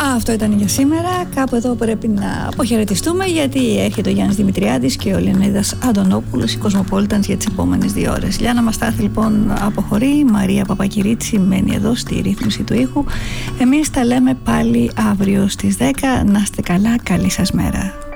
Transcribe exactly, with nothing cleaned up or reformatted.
Αυτό ήταν για σήμερα. Κάπου εδώ πρέπει να αποχαιρετιστούμε, γιατί έρχεται ο Γιάννης Δημητριάδης και ο Λεωνίδας Αντωνόπουλος, οι Κοσμοπόλιτανς, για τις επόμενες δύο ώρες. Λιάννα Μαστάθη λοιπόν αποχωρεί, Μαρία Παπακυρίτσι μένει εδώ στη ρύθμιση του ήχου. Εμείς τα λέμε πάλι αύριο στις δέκα. Να είστε καλά, καλή σας μέρα.